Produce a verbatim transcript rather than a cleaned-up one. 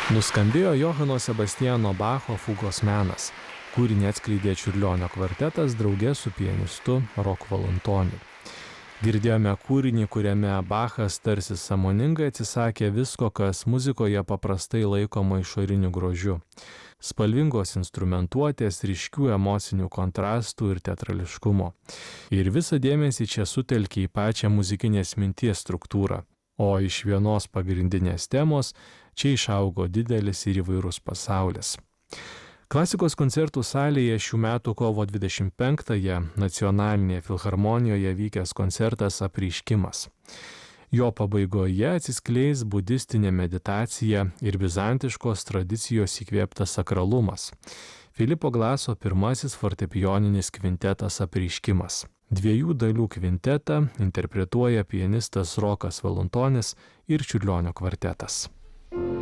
Nuskambėjo Johano Sebastiano Bacho Fugos menas. Kūrinį atskleidė Čiurlionio kvartetas draugė su pianistu Roku Valantoniu. Girdėjome kūrinį, kuriame Bachas tarsi sąmoningai atsisakė visko, kas muzikoje paprastai laikoma išoriniu grožiu. Spalvingos instrumentuotės, ryškių emocinių kontrastų ir teatrališkumo. Ir visą dėmesį čia sutelkė į pačią muzikinės minties struktūrą. O iš vienos pagrindinės temos čia išaugo didelis ir įvairus pasaulis. Klasikos koncertų salėje šių metų kovo dvidešimt penktąją Nacionalinėje filharmonijoje vykęs koncertas Apreiškimas. Jo pabaigoje atsiskleis budistinė meditacija ir bizantiškos tradicijos įkvėptas sakralumas. Filipo Glaso pirmasis fortepijoninis kvintetas Apreiškimas. Dviejų dalių kvintetą interpretuoja pianistas Rokas Valantonis ir Čiurlionio kvartetas.